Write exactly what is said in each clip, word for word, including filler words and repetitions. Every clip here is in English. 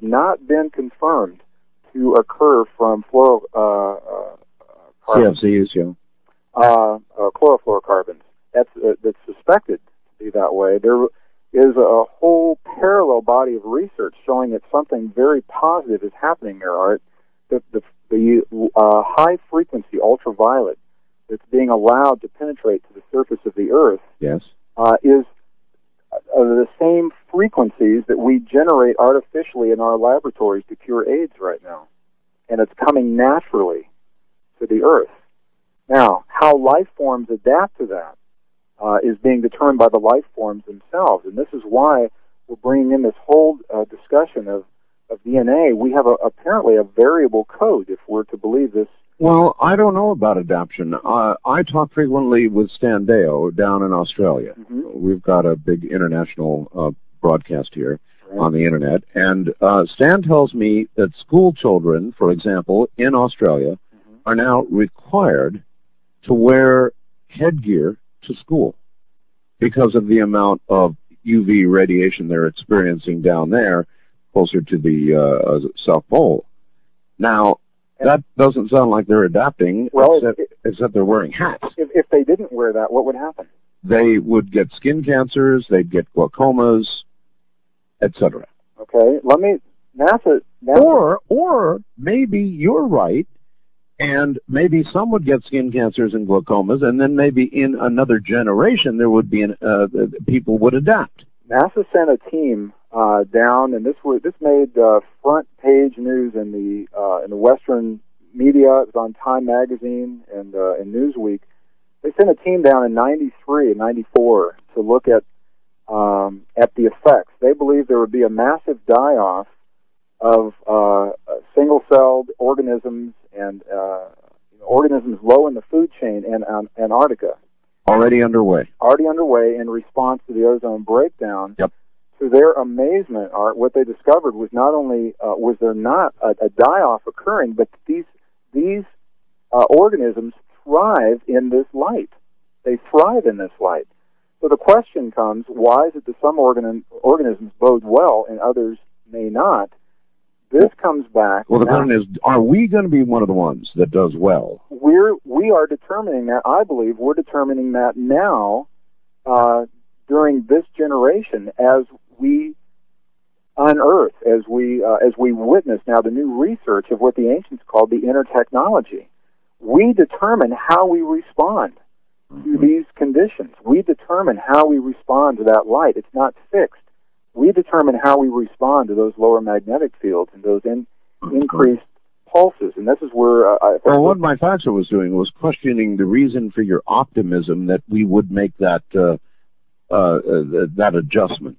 not been confirmed to occur from fluoro, uh, uh, C F Cs, yeah. uh, uh, chlorofluorocarbons. That's, uh, that's suspected to be that way. There is a whole parallel body of research showing that something very positive is happening there, Art. The, the, the uh, high-frequency ultraviolet that's being allowed to penetrate to the surface of the Earth yes. uh, is uh, the same frequencies that we generate artificially in our laboratories to cure AIDS right now. And it's coming naturally to the Earth. Now, how life forms adapt to that uh, is being determined by the life forms themselves. And this is why we're bringing in this whole uh, discussion of, of D N A. We have a, apparently a variable code, if we're to believe this. Well, I don't know about adaption. Uh, I talk frequently with Stan Deo down in Australia. Mm-hmm. We've got a big international uh, broadcast here right. on the Internet. And uh, Stan tells me that school children, for example, in Australia, mm-hmm. are now required to wear headgear to school because of the amount of U V radiation they're experiencing down there closer to the uh, South Pole. Now, that doesn't sound like they're adapting, well, except, it, except they're wearing hats. If, if they didn't wear that, what would happen? They would get skin cancers, they'd get glaucomas, et cetera. Okay, let me, NASA, NASA... Or, or maybe you're right, and maybe some would get skin cancers and glaucomas, and then maybe in another generation there would be, an, uh, people would adapt. NASA sent a team uh, down, and this was, this made uh, front page news in the uh, in the Western media. It was on Time Magazine and uh, in Newsweek. They sent a team down in ninety-three and ninety-four to look at um, at the effects. They believe there would be a massive die-off of uh, single-celled organisms and uh, organisms low in the food chain in um, Antarctica. Already underway. Already underway in response to the ozone breakdown. Yep. To their amazement, Art, what they discovered was not only uh, was there not a, a die-off occurring, but these these uh, organisms thrive in this light. They thrive in this light. So the question comes, why is it that some organ organisms bode well and others may not? This comes back... Well, the now, question is, are we going to be one of the ones that does well? We're, we are determining that, I believe, we're determining that now uh, during this generation as we unearth, as we, uh, as we witness now the new research of what the ancients called the inner technology. We determine how we respond mm-hmm. to these conditions. We determine how we respond to that light. It's not fixed. We determine how we respond to those lower magnetic fields and those in, increased pulses. And this is where... Uh, I well, what my faxer was doing was questioning the reason for your optimism that we would make that uh, uh, uh, that adjustment.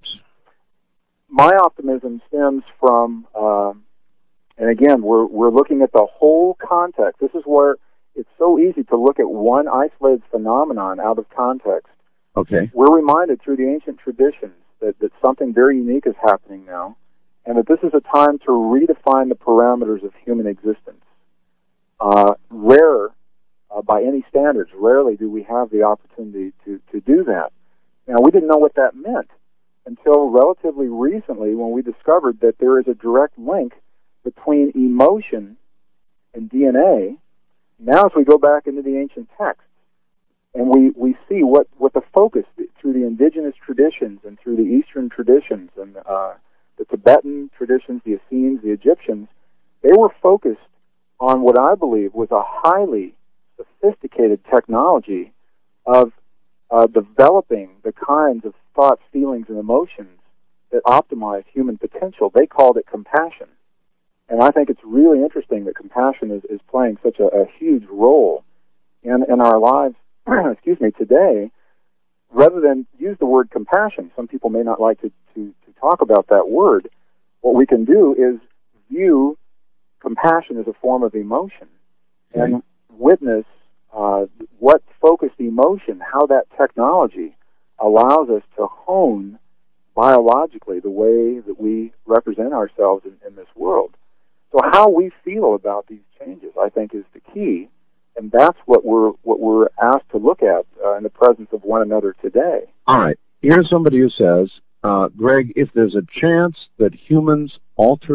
My optimism stems from, uh, and again, we're, we're looking at the whole context. This is where it's so easy to look at one isolated phenomenon out of context. Okay. We're reminded through the ancient traditions That, that something very unique is happening now, and that this is a time to redefine the parameters of human existence. Uh, rare, uh, by any standards, rarely do we have the opportunity to, to do that. Now, we didn't know what that meant until relatively recently when we discovered that there is a direct link between emotion and D N A. Now, as we go back into the ancient texts, and we, we see what, what the focus through the indigenous traditions and through the Eastern traditions and uh, the Tibetan traditions, the Essenes, the Egyptians, they were focused on what I believe was a highly sophisticated technology of uh, developing the kinds of thoughts, feelings, and emotions that optimize human potential. They called it compassion. And I think it's really interesting that compassion is, is playing such a, a huge role in, in our lives excuse me, today, rather than use the word compassion. Some people may not like to, to, to talk about that word. What we can do is view compassion as a form of emotion okay. and witness uh, what focused emotion, how that technology allows us to hone biologically the way that we represent ourselves in, in this world. So how we feel about these changes, I think, is the key. And that's what we're what we're asked to look at uh, in the presence of one another today. All right. Here's somebody who says, uh, Greg, if there's a chance that humans alter